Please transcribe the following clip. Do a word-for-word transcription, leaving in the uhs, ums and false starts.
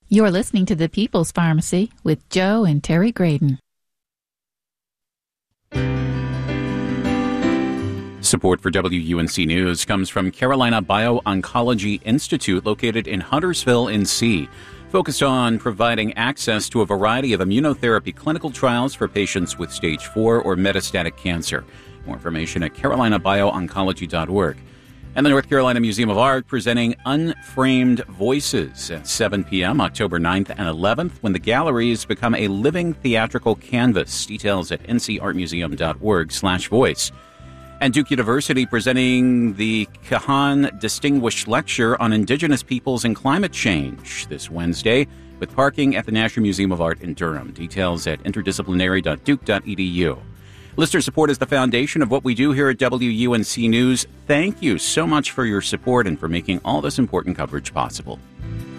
You're listening to The People's Pharmacy with Joe and Terry Graydon. Support for W U N C News comes from Carolina Bio-Oncology Institute, located in Huntersville, N C, focused on providing access to a variety of immunotherapy clinical trials for patients with stage four or metastatic cancer. More information at carolina bio oncology dot org. And the North Carolina Museum of Art presenting Unframed Voices at seven p.m. October ninth and eleventh, when the galleries become a living theatrical canvas. Details at n c art museum dot org slash voice. And Duke University presenting the Kahan Distinguished Lecture on Indigenous Peoples and Climate Change this Wednesday, with parking at the National Museum of Art in Durham. Details at interdisciplinary dot duke dot e d u. Listener support is the foundation of what we do here at W U N C News. Thank you so much for your support and for making all this important coverage possible.